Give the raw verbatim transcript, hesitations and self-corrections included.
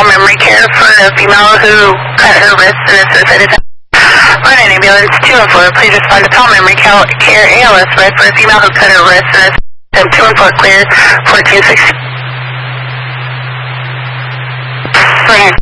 call memory care for a female who cut her wrist and is suicided. Run an ambulance two and four. Please respond to call memory care A L S with for a female who cut her wrist and is two and four clear fourteen sixty. Bring it.